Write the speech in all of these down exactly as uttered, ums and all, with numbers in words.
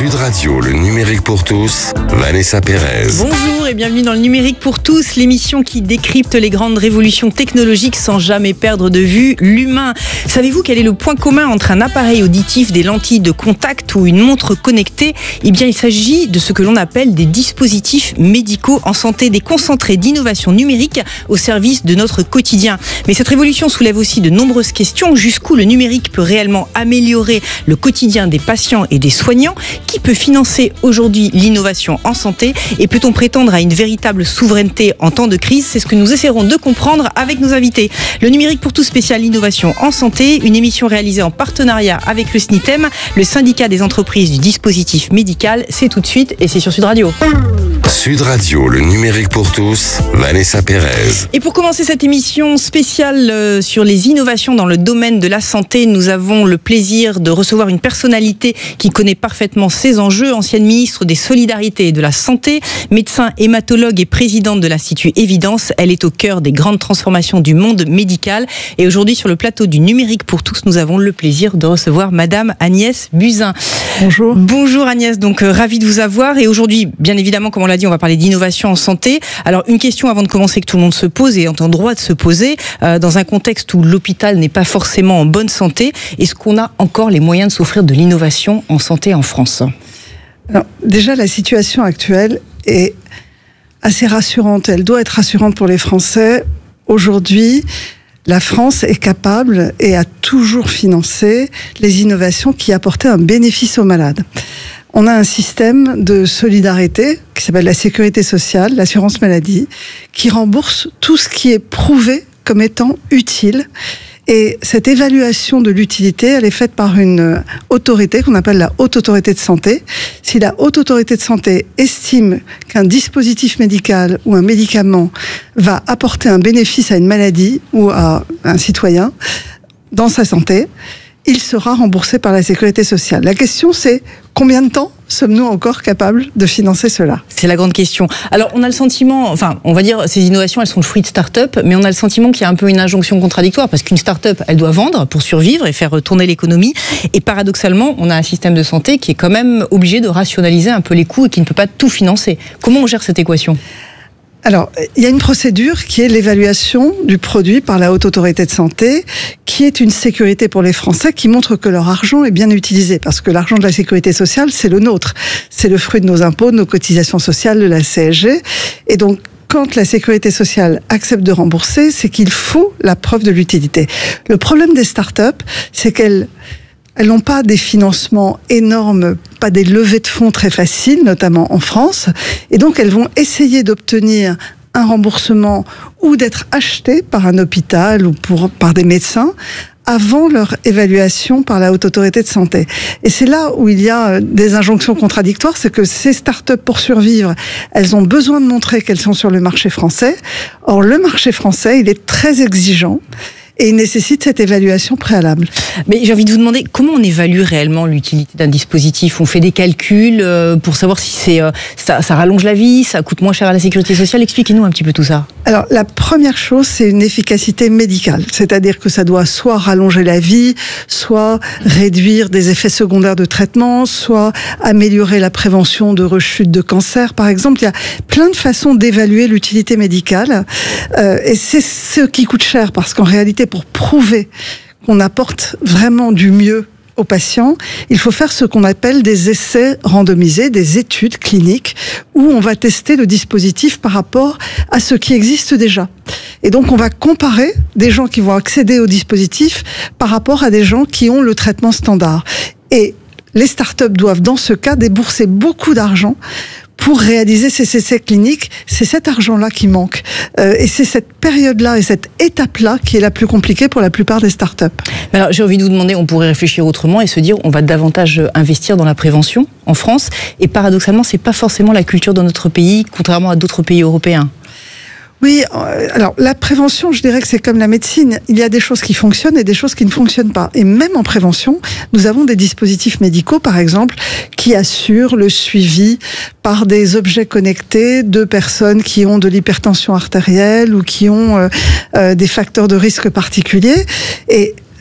Sud Radio, le numérique pour tous, Vanessa Pérez. Bonjour et bienvenue dans le numérique pour tous, l'émission qui décrypte les grandes révolutions technologiques sans jamais perdre de vue l'humain. Savez-vous quel est le point commun entre un appareil auditif, des lentilles de contact ou une montre connectée ? Eh bien, il s'agit de ce que l'on appelle des dispositifs médicaux en santé, des concentrés d'innovation numérique au service de notre quotidien. Mais cette révolution soulève aussi de nombreuses questions. Jusqu'où le numérique peut réellement améliorer le quotidien des patients et des soignants ? Qui peut financer aujourd'hui l'innovation en santé et peut-on prétendre à une véritable souveraineté en temps de crise ? C'est ce que nous essaierons de comprendre avec nos invités. Le numérique pour tous spécial innovation en santé, une émission réalisée en partenariat avec le S N I T E M, le syndicat des entreprises du dispositif médical. C'est tout de suite et c'est sur Sud Radio. Sud Radio, le numérique pour tous, Vanessa Pérez. Et pour commencer cette émission spéciale sur les innovations dans le domaine de la santé, nous avons le plaisir de recevoir une personnalité qui connaît parfaitement ces enjeux, ancienne ministre des Solidarités et de la Santé, médecin hématologue et présidente de l'Institut Évidence. Elle est au cœur des grandes transformations du monde médical. Et aujourd'hui, sur le plateau du numérique pour tous, nous avons le plaisir de recevoir Madame Agnès Buzyn. Bonjour. Bonjour Agnès, donc euh, ravie de vous avoir. Et aujourd'hui, bien évidemment, comme on l'a dit, on va parler d'innovation en santé. Alors, une question avant de commencer que tout le monde se pose et est en droit de se poser, euh, dans un contexte où l'hôpital n'est pas forcément en bonne santé, est-ce qu'on a encore les moyens de s'offrir de l'innovation en santé en France ? Alors, déjà, la situation actuelle est assez rassurante. Elle doit être rassurante pour les Français. Aujourd'hui, la France est capable et a toujours financé les innovations qui apportaient un bénéfice aux malades. On a un système de solidarité qui s'appelle la sécurité sociale, l'assurance maladie, qui rembourse tout ce qui est prouvé comme étant utile. Et cette évaluation de l'utilité, elle est faite par une autorité qu'on appelle la Haute Autorité de Santé. Si la Haute Autorité de Santé estime qu'un dispositif médical ou un médicament va apporter un bénéfice à une maladie ou à un citoyen dans sa santé, il sera remboursé par la sécurité sociale. La question, c'est combien de temps sommes-nous encore capables de financer cela ? C'est la grande question. Alors, on a le sentiment, enfin, on va dire, ces innovations, elles sont le fruit de start-up, mais on a le sentiment qu'il y a un peu une injonction contradictoire, parce qu'une start-up, elle doit vendre pour survivre et faire tourner l'économie. Et paradoxalement, on a un système de santé qui est quand même obligé de rationaliser un peu les coûts et qui ne peut pas tout financer. Comment on gère cette équation ? Alors, il y a une procédure qui est l'évaluation du produit par la Haute Autorité de Santé, qui est une sécurité pour les Français, qui montre que leur argent est bien utilisé. Parce que l'argent de la sécurité sociale, c'est le nôtre. C'est le fruit de nos impôts, de nos cotisations sociales, de la C S G. Et donc, quand la sécurité sociale accepte de rembourser, c'est qu'il faut la preuve de l'utilité. Le problème des startups, c'est qu'elles Elles n'ont pas des financements énormes, pas des levées de fonds très faciles, notamment en France. Et donc, elles vont essayer d'obtenir un remboursement ou d'être achetées par un hôpital ou pour, par des médecins avant leur évaluation par la Haute Autorité de Santé. Et c'est là où il y a des injonctions contradictoires, c'est que ces startups, pour survivre, elles ont besoin de montrer qu'elles sont sur le marché français. Or, le marché français, il est très exigeant. Et il nécessite cette évaluation préalable. Mais j'ai envie de vous demander, comment on évalue réellement l'utilité d'un dispositif ? On fait des calculs euh, pour savoir si c'est, euh, ça, ça rallonge la vie, ça coûte moins cher à la sécurité sociale. Expliquez-nous un petit peu tout ça. Alors, la première chose, c'est une efficacité médicale. C'est-à-dire que ça doit soit rallonger la vie, soit réduire des effets secondaires de traitement, soit améliorer la prévention de rechute de cancer, par exemple. Il y a plein de façons d'évaluer l'utilité médicale. Euh, et c'est ce qui coûte cher, parce qu'en réalité, pour prouver qu'on apporte vraiment du mieux aux patients, il faut faire ce qu'on appelle des essais randomisés, des études cliniques, où on va tester le dispositif par rapport à ce qui existe déjà. Et donc, on va comparer des gens qui vont accéder au dispositif par rapport à des gens qui ont le traitement standard. Et les startups doivent, dans ce cas, débourser beaucoup d'argent pour réaliser ces essais cliniques. C'est cet argent-là qui manque. Euh, et c'est cette période-là et cette étape-là qui est la plus compliquée pour la plupart des startups. Mais alors, j'ai envie de vous demander, on pourrait réfléchir autrement et se dire, on va davantage investir dans la prévention en France. Et paradoxalement, c'est pas forcément la culture de notre pays, contrairement à d'autres pays européens. Oui, alors la prévention, je dirais que c'est comme la médecine. Il y a des choses qui fonctionnent et des choses qui ne fonctionnent pas. Et même en prévention, nous avons des dispositifs médicaux, par exemple, qui assurent le suivi par des objets connectés de personnes qui ont de l'hypertension artérielle ou qui ont euh, euh, des facteurs de risque particuliers. Et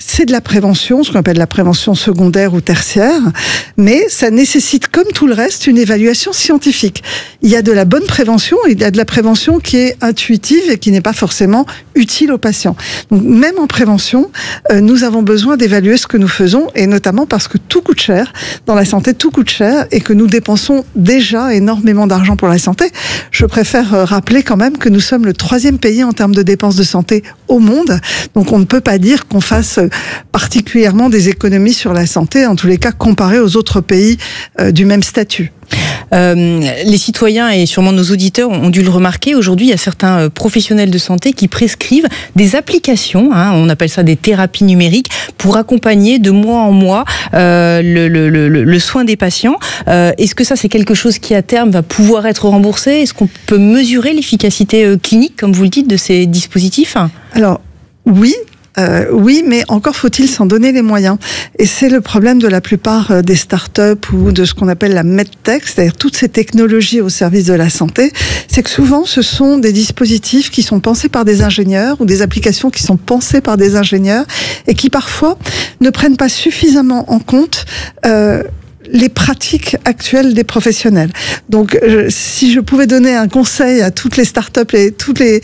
c'est de la prévention, ce qu'on appelle la prévention secondaire ou tertiaire, mais ça nécessite, comme tout le reste, une évaluation scientifique. Il y a de la bonne prévention, il y a de la prévention qui est intuitive et qui n'est pas forcément utile aux patients. Donc, même en prévention, euh, nous avons besoin d'évaluer ce que nous faisons, et notamment parce que tout coûte cher. Dans la santé, tout coûte cher, et que nous dépensons déjà énormément d'argent pour la santé. Je préfère euh, rappeler quand même que nous sommes le troisième pays en termes de dépenses de santé au monde. Donc, on ne peut pas dire qu'on fasse particulièrement des économies sur la santé, en tous les cas comparé aux autres pays euh, du même statut. Euh, les citoyens et sûrement nos auditeurs ont dû le remarquer. Aujourd'hui, il y a certains professionnels de santé qui prescrivent des applications, hein, on appelle ça des thérapies numériques, pour accompagner de mois en mois euh, le, le, le, le soin des patients. Euh, est-ce que ça, c'est quelque chose qui, à terme, va pouvoir être remboursé ? Est-ce qu'on peut mesurer l'efficacité euh, clinique, comme vous le dites, de ces dispositifs ? Alors, oui. Euh, oui, mais encore faut-il s'en donner les moyens. Et c'est le problème de la plupart des startups ou de ce qu'on appelle la medtech, c'est-à-dire toutes ces technologies au service de la santé, c'est que souvent ce sont des dispositifs qui sont pensés par des ingénieurs ou des applications qui sont pensées par des ingénieurs et qui parfois ne prennent pas suffisamment en compte euh, les pratiques actuelles des professionnels. Donc, je, si je pouvais donner un conseil à toutes les startups et toutes les,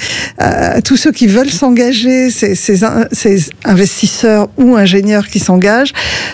à tous ceux qui veulent s'engager, ces, ces, ces investisseurs ou ingénieurs qui s'engagent,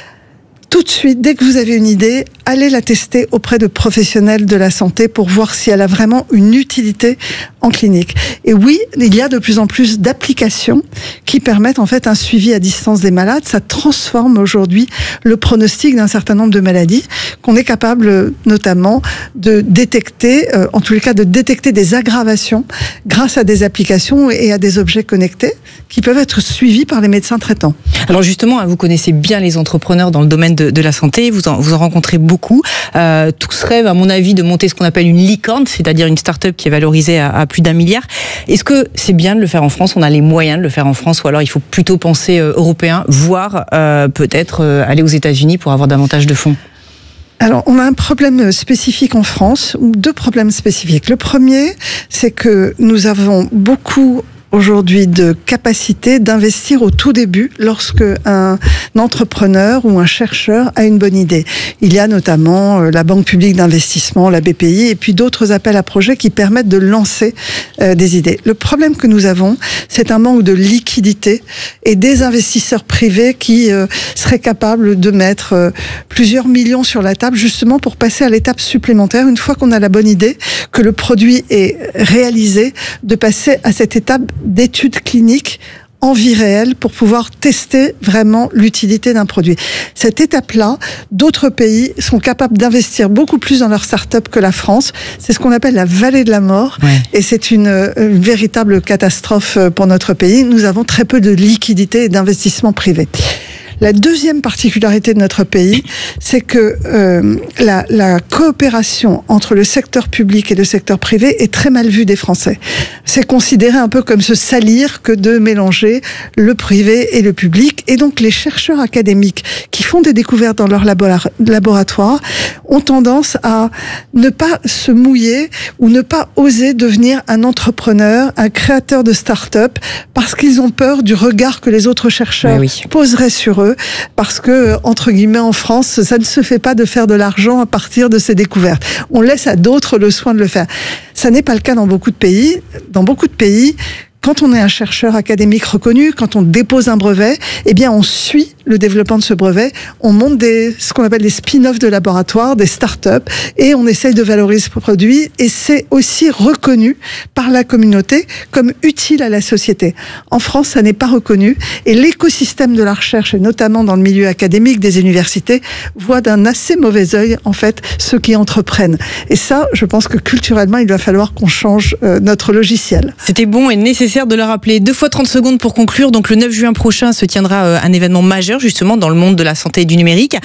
tout de suite, dès que vous avez une idée, allez la tester auprès de professionnels de la santé pour voir si elle a vraiment une utilité en clinique. Et oui, il y a de plus en plus d'applications qui permettent en fait un suivi à distance des malades. Ça transforme aujourd'hui le pronostic d'un certain nombre de maladies qu'on est capable notamment de détecter, euh, en tous les cas de détecter des aggravations grâce à des applications et à des objets connectés qui peuvent être suivis par les médecins traitants. Alors justement, vous connaissez bien les entrepreneurs dans le domaine de, de la santé, vous en, vous en rencontrez beaucoup. Euh, tous rêvent, à mon avis, de monter ce qu'on appelle une licorne, c'est-à-dire une start-up qui est valorisée à, à plus d'un milliard. Est-ce que c'est bien de le faire en France ? On a les moyens de le faire en France, ou alors il faut plutôt penser euh, européen, voire euh, peut-être euh, aller aux États-Unis pour avoir davantage de fonds ? Alors, on a un problème spécifique en France, ou deux problèmes spécifiques. Le premier, c'est que nous avons beaucoup aujourd'hui de capacité d'investir au tout début lorsque un entrepreneur ou un chercheur a une bonne idée. Il y a notamment la Banque publique d'investissement, la B P I, et puis d'autres appels à projets qui permettent de lancer euh, des idées. Le problème que nous avons, c'est un manque de liquidité et des investisseurs privés qui euh, seraient capables de mettre euh, plusieurs millions sur la table justement pour passer à l'étape supplémentaire, une fois qu'on a la bonne idée, que le produit est réalisé, de passer à cette étape d'études cliniques en vie réelle pour pouvoir tester vraiment l'utilité d'un produit. Cette étape-là, d'autres pays sont capables d'investir beaucoup plus dans leurs startups que la France. C'est ce qu'on appelle la vallée de la mort. Ouais. Et c'est une, une véritable catastrophe pour notre pays. Nous avons très peu de liquidités et d'investissements privés. La deuxième particularité de notre pays, c'est que euh, la, la coopération entre le secteur public et le secteur privé est très mal vue des Français. C'est considéré un peu comme se salir que de mélanger le privé et le public. Et donc les chercheurs académiques qui font des découvertes dans leur laboratoire ont tendance à ne pas se mouiller ou ne pas oser devenir un entrepreneur, un créateur de start-up, parce qu'ils ont peur du regard que les autres chercheurs oui. poseraient sur eux. Parce que, entre guillemets, en France, ça ne se fait pas de faire de l'argent à partir de ces découvertes. On laisse à d'autres le soin de le faire. Ça n'est pas le cas dans beaucoup de pays. Dans beaucoup de pays, quand on est un chercheur académique reconnu, quand on dépose un brevet, eh bien, on suit le développement de ce brevet, on monte des, ce qu'on appelle des spin-offs de laboratoire, des start-up, et on essaye de valoriser ce produit, et c'est aussi reconnu par la communauté comme utile à la société. En France, ça n'est pas reconnu, et l'écosystème de la recherche, et notamment dans le milieu académique des universités, voit d'un assez mauvais œil, en fait, ceux qui entreprennent. Et ça, je pense que culturellement, il va falloir qu'on change euh, notre logiciel. C'était bon et nécessaire de le rappeler. Deux fois trente secondes pour conclure. Donc, le neuf juin prochain se tiendra euh, un événement majeur, justement dans le monde de la santé et du numérique,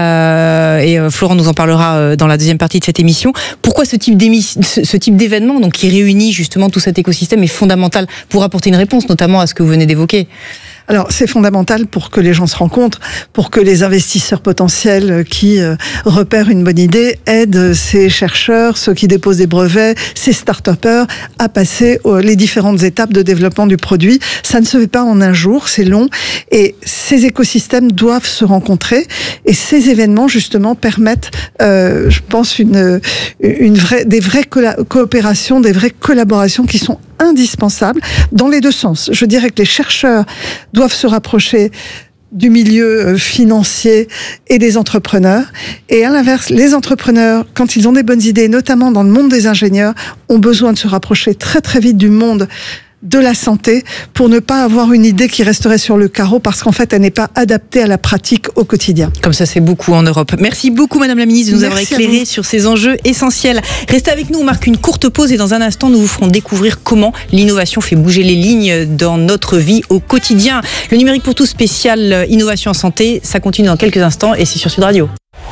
euh, et euh, Florent nous en parlera euh, dans la deuxième partie de cette émission. Pourquoi ce type d'émission, ce, ce type d'événement, donc qui réunit justement tout cet écosystème, est fondamental pour apporter une réponse, notamment à ce que vous venez d'évoquer? Alors, c'est fondamental pour que les gens se rencontrent, pour que les investisseurs potentiels qui euh, repèrent une bonne idée aident ces chercheurs, ceux qui déposent des brevets, ces start-upers à passer euh, les différentes étapes de développement du produit. Ça ne se fait pas en un jour, c'est long, et ces écosystèmes doivent se rencontrer, et ces événements, justement, permettent, euh, je pense, une, une vraie, des vraies colla- coopérations, des vraies collaborations qui sont indispensables dans les deux sens. Je dirais que les chercheurs doivent se rapprocher du milieu financier et des entrepreneurs. Et à l'inverse, les entrepreneurs, quand ils ont des bonnes idées, notamment dans le monde des ingénieurs, ont besoin de se rapprocher très très vite du monde de la santé pour ne pas avoir une idée qui resterait sur le carreau parce qu'en fait, elle n'est pas adaptée à la pratique au quotidien. Comme ça, c'est beaucoup en Europe. Merci beaucoup, Madame la Ministre, de nous Merci avoir éclairé sur ces enjeux essentiels. Restez avec nous, on marque une courte pause et dans un instant, nous vous ferons découvrir comment l'innovation fait bouger les lignes dans notre vie au quotidien. Le numérique pour tous spécial innovation en santé, ça continue dans quelques instants et c'est sur Sud Radio.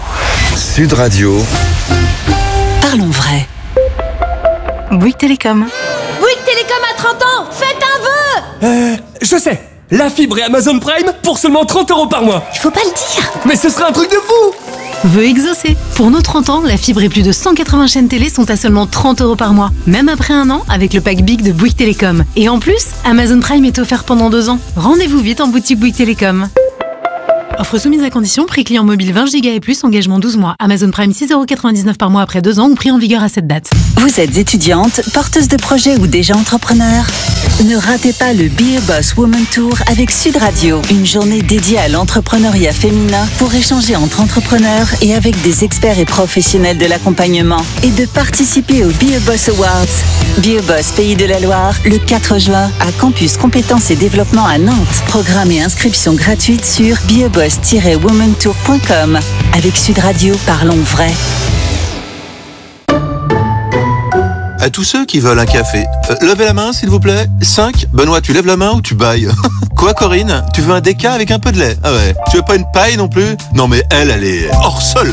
Sud Radio. Parlons vrai. Bouygues Télécom. Bouygues Télécom a trente ans, faites un vœu. Euh, je sais, la fibre et Amazon Prime pour seulement trente euros par mois. Il faut pas le dire. Mais ce serait un truc de fou. Vœu exaucé. Pour nos trente ans, la fibre et plus de cent quatre-vingts chaînes télé sont à seulement trente euros par mois. Même après un an, avec le pack Big de Bouygues Télécom. Et en plus, Amazon Prime est offert pendant deux ans. Rendez-vous vite en boutique Bouygues Télécom. Offre soumise à condition, prix client mobile vingt giga et plus, engagement douze mois. Amazon Prime six euros quatre-vingt-dix-neuf par mois après deux ans ou prix en vigueur à cette date. Vous êtes étudiante, porteuse de projet ou déjà entrepreneur? Ne ratez pas le Be a Boss Woman Tour avec Sud Radio. Une journée dédiée à l'entrepreneuriat féminin pour échanger entre entrepreneurs et avec des experts et professionnels de l'accompagnement. Et de participer au Be a Boss Awards. Be a Boss Pays de la Loire, le quatre juin, à Campus Compétences et Développement à Nantes. Programme et inscription gratuite sur be a boss tiret woman tour point com. Avec Sud Radio, parlons vrai. À tous ceux qui veulent un café, euh, levez la main s'il vous plaît. cinq. Benoît, tu lèves la main ou tu bailles? Quoi Corinne? Tu veux un déca avec un peu de lait? Ah ouais. Tu veux pas une paille non plus? Non mais elle, elle est hors sol.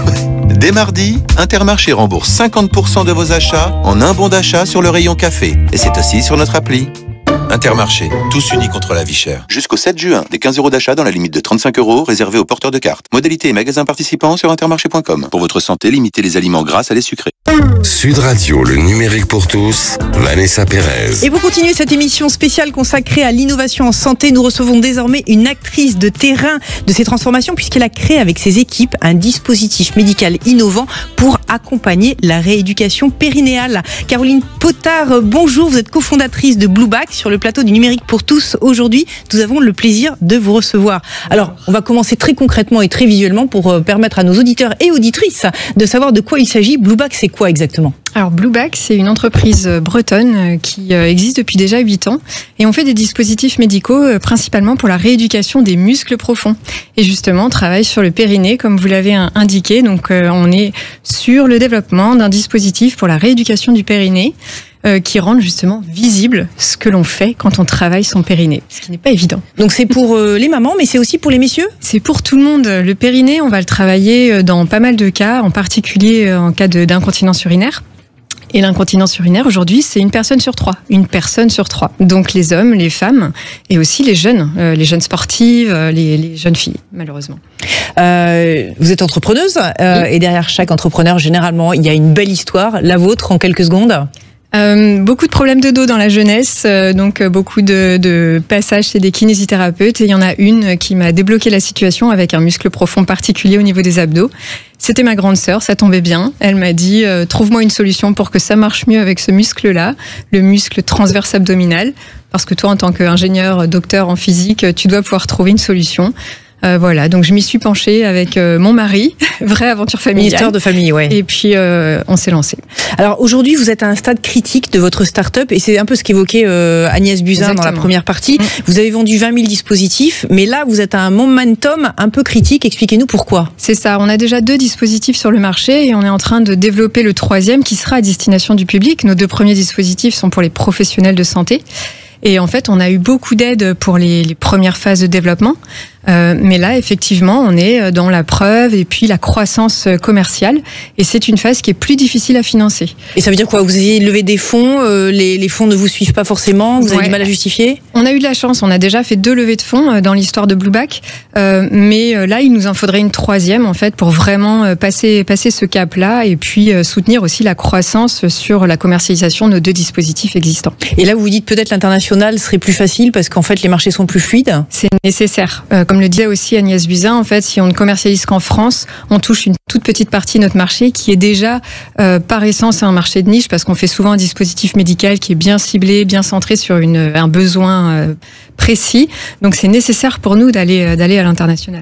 Dès mardi, Intermarché rembourse cinquante pour cent de vos achats en un bon d'achat sur le rayon café. Et c'est aussi sur notre appli. Intermarché, tous unis contre la vie chère. Jusqu'au sept juin, des quinze euros d'achat dans la limite de trente-cinq euros réservés aux porteurs de cartes. Modalité et magasins participants sur intermarché point com. Pour votre santé, limitez les aliments gras à les sucrés. Sud Radio, le numérique pour tous, Vanessa Pérez. Et pour continuer cette émission spéciale consacrée à l'innovation en santé, nous recevons désormais une actrice de terrain de ces transformations puisqu'elle a créé avec ses équipes un dispositif médical innovant pour accompagner la rééducation périnéale. Caroline Potard, bonjour, vous êtes cofondatrice de Blueback sur le plateau du numérique pour tous. Aujourd'hui, nous avons le plaisir de vous recevoir. Alors, on va commencer très concrètement et très visuellement pour permettre à nos auditeurs et auditrices de savoir de quoi il s'agit. Blueback, c'est quoi exactement ? Alors Blueback, c'est une entreprise bretonne qui existe depuis déjà huit ans et on fait des dispositifs médicaux principalement pour la rééducation des muscles profonds. Et justement, on travaille sur le périnée comme vous l'avez indiqué. Donc on est sur le développement d'un dispositif pour la rééducation du périnée qui rend justement visible ce que l'on fait quand on travaille son périnée, ce qui n'est pas évident. Donc c'est pour les mamans, mais c'est aussi pour les messieurs ? C'est pour tout le monde. Le périnée, on va le travailler dans pas mal de cas, en particulier en cas de, d'incontinence urinaire. Et l'incontinence urinaire, aujourd'hui, c'est une personne sur trois. Une personne sur trois. Donc les hommes, les femmes et aussi les jeunes, euh, les jeunes sportives, euh, les, les jeunes filles, malheureusement. Euh, vous êtes entrepreneuse euh, oui. Et derrière chaque entrepreneur, généralement, il y a une belle histoire. La vôtre, en quelques secondes ? Euh, beaucoup de problèmes de dos dans la jeunesse, euh, donc euh, beaucoup de, de passages chez des kinésithérapeutes. Et il y en a une qui m'a débloqué la situation avec un muscle profond particulier au niveau des abdos. C'était ma grande sœur, ça tombait bien. Elle m'a dit euh, trouve-moi une solution pour que ça marche mieux avec ce muscle-là, le muscle transverse abdominal. Parce que toi, en tant qu'ingénieur, docteur en physique, tu dois pouvoir trouver une solution. Euh, voilà, donc je m'y suis penchée avec euh, mon mari, vraie aventure familiale. Histoire de famille, ouais. Et puis euh, on s'est lancé. Alors aujourd'hui, vous êtes à un stade critique de votre start-up et c'est un peu ce qu'évoquait euh, Agnès Buzyn Exactement. Dans la première partie. Mmh. Vous avez vendu vingt mille dispositifs, mais là vous êtes à un momentum un peu critique. Expliquez-nous pourquoi. C'est ça, on a déjà deux dispositifs sur le marché et on est en train de développer le troisième qui sera à destination du public. Nos deux premiers dispositifs sont pour les professionnels de santé. Et en fait, on a eu beaucoup d'aide pour les, les premières phases de développement. Euh, mais là, effectivement, on est dans la preuve et puis la croissance commerciale. Et c'est une phase qui est plus difficile à financer. Et ça veut dire quoi ? Vous avez levé des fonds, euh, les, les fonds ne vous suivent pas forcément, vous ouais. avez du mal à justifier ? On a eu de la chance, on a déjà fait deux levées de fonds dans l'histoire de Blueback, euh, mais là il nous en faudrait une troisième en fait pour vraiment passer, passer ce cap-là et puis soutenir aussi la croissance sur la commercialisation de nos deux dispositifs existants. Et là vous vous dites peut-être l'international serait plus facile parce qu'en fait les marchés sont plus fluides. C'est nécessaire. Euh, comme le disait aussi Agnès Buzyn, en fait si on ne commercialise qu'en France, on touche une toute petite partie de notre marché qui est déjà euh, par essence un marché de niche parce qu'on fait souvent un dispositif médical qui est bien ciblé, bien centré sur une, un besoin précis, donc c'est nécessaire pour nous d'aller d'aller à l'international.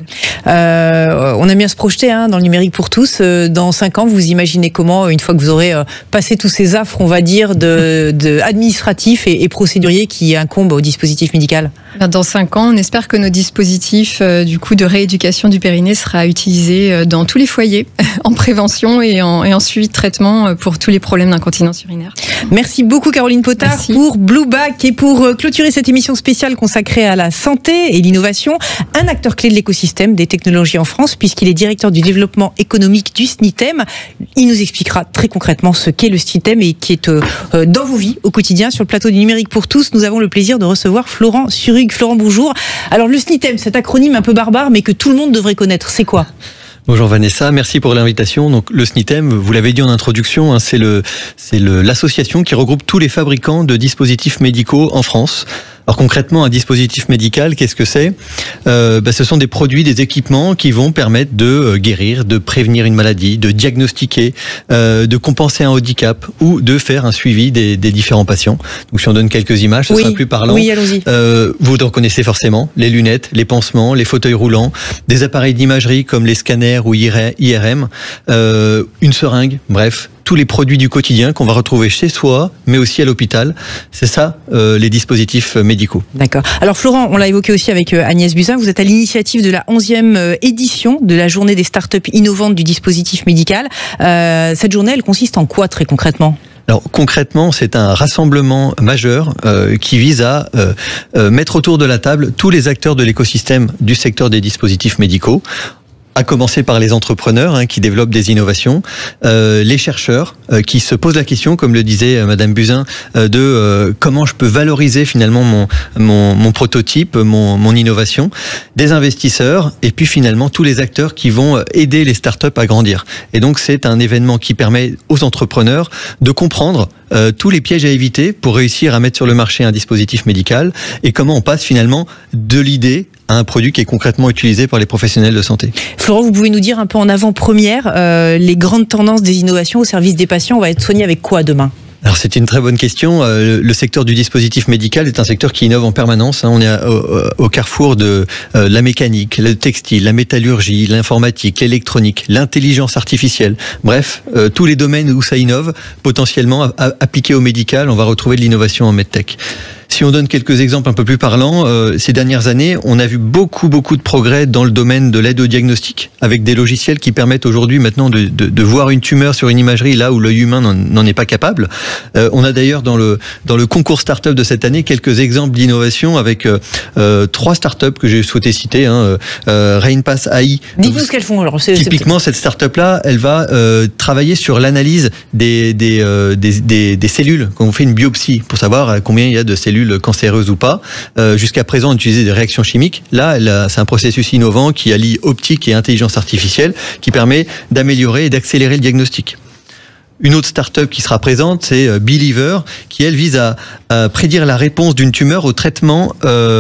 Euh, on aime bien se projeter hein, dans le numérique pour tous. Dans cinq ans, vous imaginez comment, une fois que vous aurez passé tous ces affres, on va dire, de, de administratifs et, et procéduriers qui incombent au dispositif médical? Dans cinq ans, on espère que nos dispositifs euh, du coup de rééducation du périnée sera utilisé dans tous les foyers, en prévention et en, et en suivi de traitement pour tous les problèmes d'incontinence urinaire. Merci beaucoup Caroline Potard Merci. Pour Blueback et pour clôturer cette émission spéciale consacrée à la santé et l'innovation, un acteur clé de l'écosystème des technologies en France puisqu'il est directeur du développement économique du SNITEM. Il nous expliquera très concrètement ce qu'est le SNITEM et qui est euh, dans vos vies au quotidien. Sur le plateau du Numérique pour tous, nous avons le plaisir de recevoir Florent Surrugue. Florent, bonjour. Alors le SNITEM, cet acronyme un peu barbare mais que tout le monde devrait connaître, c'est quoi ? Bonjour Vanessa, merci pour l'invitation. Donc le SNITEM, vous l'avez dit en introduction, hein, c'est le c'est le l'association qui regroupe tous les fabricants de dispositifs médicaux en France. Alors concrètement, un dispositif médical, qu'est-ce que c'est ? euh, bah, Ce sont des produits, des équipements qui vont permettre de euh, guérir, de prévenir une maladie, de diagnostiquer, euh, de compenser un handicap ou de faire un suivi des, des différents patients. Donc si on donne quelques images, ce oui. sera plus parlant. Oui, allons-y. Euh, vous en connaissez forcément, les lunettes, les pansements, les fauteuils roulants, des appareils d'imagerie comme les scanners ou I R M, euh, une seringue, bref. Tous les produits du quotidien qu'on va retrouver chez soi, mais aussi à l'hôpital. C'est ça, euh, les dispositifs médicaux. D'accord. Alors Florent, on l'a évoqué aussi avec Agnès Buzyn, vous êtes à l'initiative de la onzième édition de la journée des startups innovantes du dispositif médical. Euh, cette journée, elle consiste en quoi très concrètement ? Alors concrètement, c'est un rassemblement majeur euh, qui vise à euh, euh, mettre autour de la table tous les acteurs de l'écosystème du secteur des dispositifs médicaux, à commencer par les entrepreneurs hein, qui développent des innovations, euh, les chercheurs euh, qui se posent la question, comme le disait euh, Madame Buzyn, euh, de euh, comment je peux valoriser finalement mon mon, mon prototype, mon, mon innovation, des investisseurs et puis finalement tous les acteurs qui vont aider les startups à grandir. Et donc c'est un événement qui permet aux entrepreneurs de comprendre euh, tous les pièges à éviter pour réussir à mettre sur le marché un dispositif médical et comment on passe finalement de l'idée à un produit qui est concrètement utilisé par les professionnels de santé. Florent, vous pouvez nous dire un peu en avant-première euh, les grandes tendances des innovations au service des patients. On va être soigné avec quoi demain ? Alors c'est une très bonne question. Euh, le secteur du dispositif médical est un secteur qui innove en permanence. Hein. On est à, au, au carrefour de euh, la mécanique, le textile, la métallurgie, l'informatique, l'électronique, l'intelligence artificielle. Bref, euh, tous les domaines où ça innove, potentiellement à, à, appliqué au médical, on va retrouver de l'innovation en medtech. Si on donne quelques exemples un peu plus parlants, euh, ces dernières années, on a vu beaucoup, beaucoup de progrès dans le domaine de l'aide au diagnostic, avec des logiciels qui permettent aujourd'hui maintenant de, de, de voir une tumeur sur une imagerie là où l'œil humain n'en est pas capable. Euh, on a d'ailleurs dans le, dans le concours start-up de cette année quelques exemples d'innovation avec euh, euh, trois start-up que j'ai souhaité citer. Hein, euh, Rainpass A I. Dites-nous ce qu'elles font. Alors, c'est, typiquement, cette start-up-là, elle va euh, travailler sur l'analyse des, des, euh, des, des, des cellules quand on fait une biopsie pour savoir combien il y a de cellules cancéreuses ou pas. Euh, jusqu'à présent, on utilisait des réactions chimiques. Là, elle, c'est un processus innovant qui allie optique et intelligence artificielle qui permet d'améliorer et d'accélérer le diagnostic. Une autre start-up qui sera présente, c'est Believer, qui elle vise à, à prédire la réponse d'une tumeur au traitement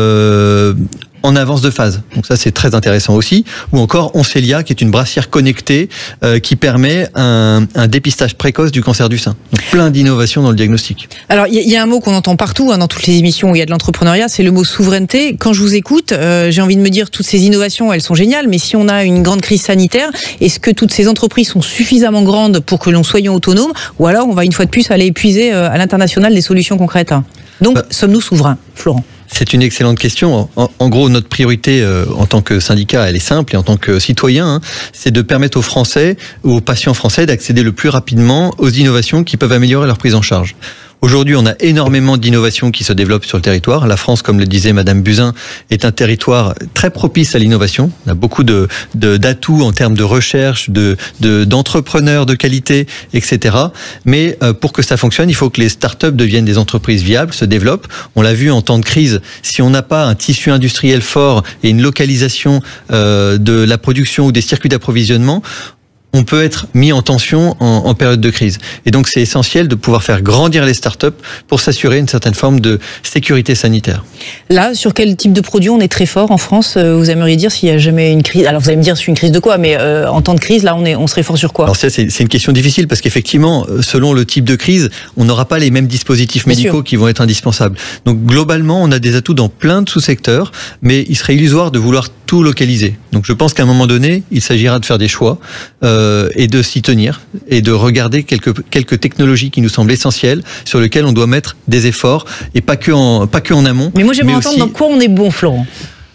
euh, en avance de phase. Donc ça, c'est très intéressant aussi. Ou encore Oncelia, qui est une brassière connectée euh, qui permet un, un dépistage précoce du cancer du sein. Donc plein d'innovations dans le diagnostic. Alors, il y, y a un mot qu'on entend partout hein, dans toutes les émissions où il y a de l'entrepreneuriat, c'est le mot souveraineté. Quand je vous écoute, euh, j'ai envie de me dire toutes ces innovations, elles sont géniales, mais si on a une grande crise sanitaire, est-ce que toutes ces entreprises sont suffisamment grandes pour que l'on soyons autonome, ou alors on va une fois de plus aller épuiser euh, à l'international des solutions concrètes ? Donc, bah, sommes-nous souverains, Florent ? C'est une excellente question. En, en gros, notre priorité euh, en tant que syndicat, elle est simple, et en tant que citoyen, hein, c'est de permettre aux Français, aux patients français, d'accéder le plus rapidement aux innovations qui peuvent améliorer leur prise en charge. Aujourd'hui, on a énormément d'innovations qui se développent sur le territoire. La France, comme le disait Madame Buzyn, est un territoire très propice à l'innovation. On a beaucoup de, de, d'atouts en termes de recherche, de, de, d'entrepreneurs de qualité, et cetera. Mais euh, pour que ça fonctionne, il faut que les startups deviennent des entreprises viables, se développent. On l'a vu en temps de crise, si on n'a pas un tissu industriel fort et une localisation euh, de la production ou des circuits d'approvisionnement, on peut être mis en tension en, en période de crise. Et donc, c'est essentiel de pouvoir faire grandir les startups pour s'assurer une certaine forme de sécurité sanitaire. Là, sur quel type de produit on est très fort en France? Vous aimeriez dire s'il n'y a jamais une crise? Alors, vous allez me dire, c'est une crise de quoi? Mais euh, en temps de crise, là, on, est, on serait fort sur quoi? Alors ça, c'est, c'est une question difficile parce qu'effectivement, selon le type de crise, on n'aura pas les mêmes dispositifs Bien médicaux sûr. qui vont être indispensables. Donc, globalement, on a des atouts dans plein de sous-secteurs, mais il serait illusoire de vouloir tout localiser. Donc, je pense qu'à un moment donné, il s'agira de faire des choix euh, et de s'y tenir et de regarder quelques quelques technologies qui nous semblent essentielles, sur lesquelles on doit mettre des efforts et pas que en pas que en amont. Mais moi, j'aimerais mais entendre aussi... dans quoi on est bon, Florent.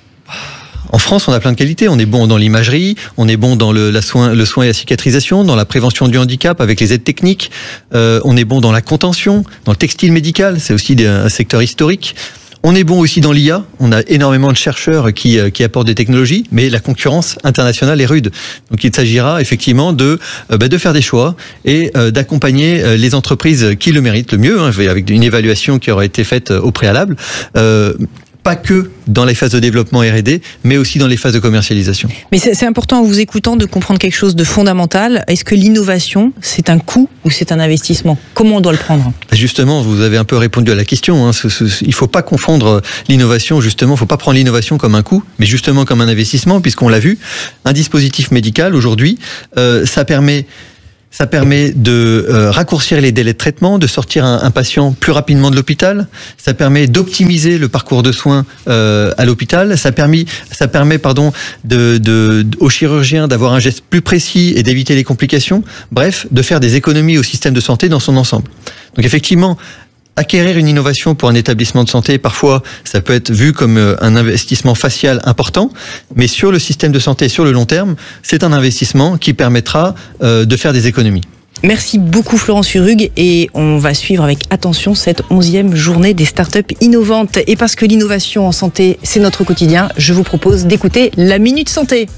En France, on a plein de qualités. On est bon dans l'imagerie, on est bon dans le, la soin, le soin et la cicatrisation, dans la prévention du handicap avec les aides techniques. Euh, on est bon dans la contention, dans le textile médical. C'est aussi des, un secteur historique. On est bon aussi dans l'I A. On a énormément de chercheurs qui, qui apportent des technologies, mais la concurrence internationale est rude. Donc, il s'agira effectivement de, euh, bah, de faire des choix et euh, d'accompagner euh, les entreprises qui le méritent le mieux, hein, avec une évaluation qui aura été faite au préalable. Euh, Pas que dans les phases de développement R et D, mais aussi dans les phases de commercialisation. Mais c'est, c'est important en vous écoutant de comprendre quelque chose de fondamental. Est-ce que l'innovation, c'est un coût ou c'est un investissement? Comment on doit le prendre? Justement, vous avez un peu répondu à la question. Hein. Ce, ce, il ne faut pas confondre l'innovation, justement, il ne faut pas prendre l'innovation comme un coût, mais justement comme un investissement, puisqu'on l'a vu, un dispositif médical, aujourd'hui, euh, ça permet... Ça permet de euh, raccourcir les délais de traitement, de sortir un, un patient plus rapidement de l'hôpital. Ça permet d'optimiser le parcours de soins euh, à l'hôpital. Ça permet, ça permet, pardon, de, de, de, aux chirurgiens d'avoir un geste plus précis et d'éviter les complications. Bref, de faire des économies au système de santé dans son ensemble. Donc effectivement, acquérir une innovation pour un établissement de santé, parfois, ça peut être vu comme un investissement facial important, mais sur le système de santé, sur le long terme, c'est un investissement qui permettra euh, de faire des économies. Merci beaucoup Florent Surrugue et on va suivre avec attention cette onzième journée des startups innovantes. Et parce que l'innovation en santé, c'est notre quotidien, je vous propose d'écouter la Minute Santé.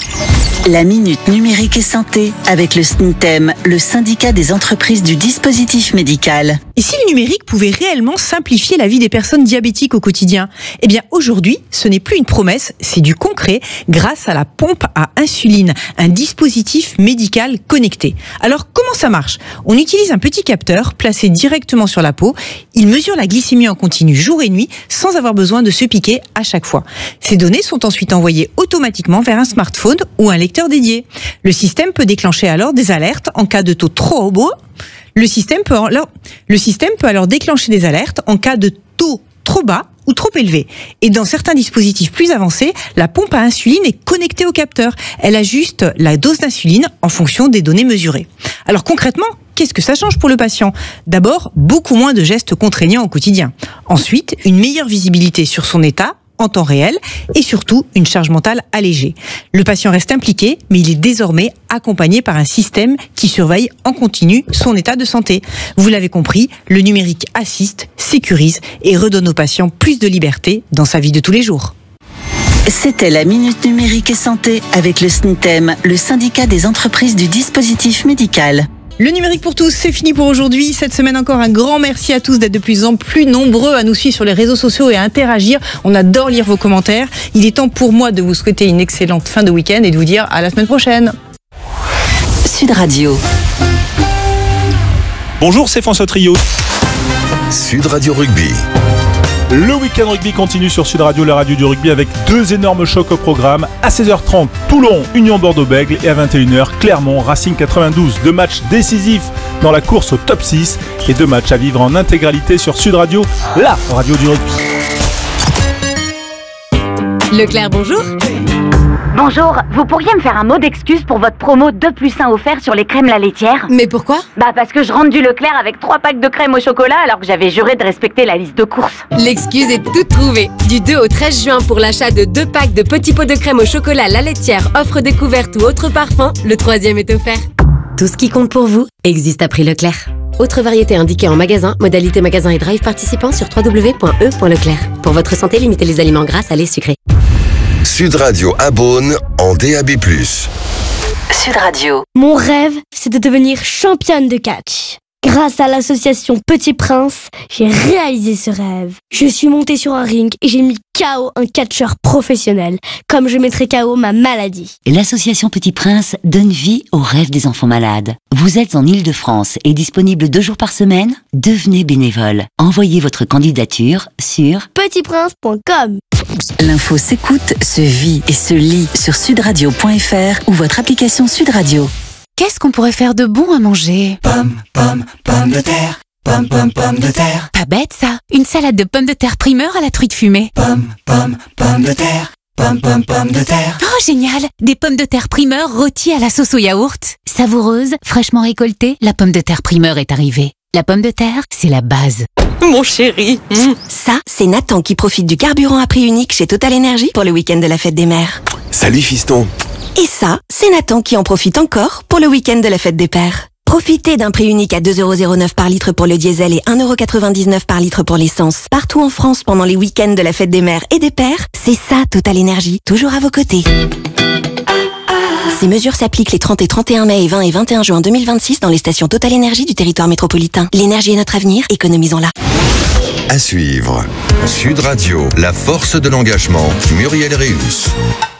La Minute Numérique et Santé avec le S N T E M, le syndicat des entreprises du dispositif médical. Et si le numérique pouvait réellement simplifier la vie des personnes diabétiques au quotidien? Eh bien aujourd'hui, ce n'est plus une promesse, c'est du concret grâce à la pompe à insuline, un dispositif médical connecté. Alors comment ça marche? On utilise un petit capteur placé directement sur la peau. Il mesure la glycémie en continu jour et nuit sans avoir besoin de se piquer à chaque fois. Ces données sont ensuite envoyées automatiquement vers un smartphone ou un lecteur dédié. Le système peut déclencher alors des alertes en cas de taux trop haut. Le système peut alors, le système peut alors déclencher des alertes en cas de taux trop bas ou trop élevé. Et dans certains dispositifs plus avancés, la pompe à insuline est connectée au capteur. Elle ajuste la dose d'insuline en fonction des données mesurées. Alors concrètement, qu'est-ce que ça change pour le patient? D'abord, beaucoup moins de gestes contraignants au quotidien. Ensuite, une meilleure visibilité sur son état en temps réel et surtout une charge mentale allégée. Le patient reste impliqué, mais il est désormais accompagné par un système qui surveille en continu son état de santé. Vous l'avez compris, le numérique assiste, sécurise et redonne au patient plus de liberté dans sa vie de tous les jours. C'était la Minute Numérique et Santé avec le S N T E M, le syndicat des entreprises du dispositif médical. Le numérique pour tous, c'est fini pour aujourd'hui. Cette semaine encore, un grand merci à tous d'être de plus en plus nombreux à nous suivre sur les réseaux sociaux et à interagir. On adore lire vos commentaires. Il est temps pour moi de vous souhaiter une excellente fin de week-end et de vous dire à la semaine prochaine. Sud Radio. Bonjour, c'est François Trio. Sud Radio Rugby. Le week-end rugby continue sur Sud Radio, la radio du rugby, avec deux énormes chocs au programme. À seize heures trente, Toulon, Union Bordeaux-Bègles, et à vingt et une heures, Clermont, Racing quatre-vingt-douze. Deux matchs décisifs dans la course au top six et deux matchs à vivre en intégralité sur Sud Radio, la radio du rugby. Leclerc, bonjour. Bonjour, vous pourriez me faire un mot d'excuse pour votre promo deux plus un offert sur les crèmes la laitière? Mais pourquoi? Bah parce que je rentre du Leclerc avec trois packs de crème au chocolat alors que j'avais juré de respecter la liste de courses. L'excuse est toute trouvée. Du deux au treize juin, pour l'achat de deux packs de petits pots de crème au chocolat la laitière, offre découverte ou autre parfum, le troisième est offert. Tout ce qui compte pour vous existe à prix Leclerc. Autre variété indiquée en magasin, modalité magasin et drive participant sur w w w point e point leclerc. Pour votre santé, limitez les aliments gras, salés, sucrés. Sud Radio à Beaune en D A B plus. Sud Radio. Mon rêve, c'est de devenir championne de catch. Grâce à l'association Petit Prince, j'ai réalisé ce rêve. Je suis montée sur un ring et j'ai mis K O un catcheur professionnel, comme je mettrai K O ma maladie. L'association Petit Prince donne vie aux rêves des enfants malades. Vous êtes en Île-de-France et disponible deux jours par semaine? Devenez bénévole. Envoyez votre candidature sur petit prince point com. L'info s'écoute, se vit et se lit sur sudradio point f r ou votre application Sud Radio. Qu'est-ce qu'on pourrait faire de bon à manger? Pomme, pomme, pomme de terre. Pomme, pomme, pomme de terre. Pas bête ça. Une salade de pommes de terre primeur à la truite fumée. Pomme, pomme, pomme de terre. Pomme, pomme, pomme de terre. Oh génial. Des pommes de terre primeur rôties à la sauce au yaourt. Savoureuse, fraîchement récoltée, la pomme de terre primeur est arrivée. La pomme de terre, c'est la base. Mon chéri. Mmh. Ça, c'est Nathan qui profite du carburant à prix unique chez Total Energy pour le week-end de la fête des mères. Salut fiston. Et ça, c'est Nathan qui en profite encore pour le week-end de la fête des pères. Profitez d'un prix unique à deux euros zéro neuf par litre pour le diesel et un euro quatre-vingt-dix-neuf par litre pour l'essence. Partout en France pendant les week-ends de la fête des mères et des pères, c'est ça Total Energy, toujours à vos côtés. Ces mesures s'appliquent les trente et trente et un mai et vingt et vingt et un juin deux mille vingt-six dans les stations Total Energy du territoire métropolitain. L'énergie est notre avenir, économisons-la. À suivre. Sud Radio, la force de l'engagement. Muriel Réus.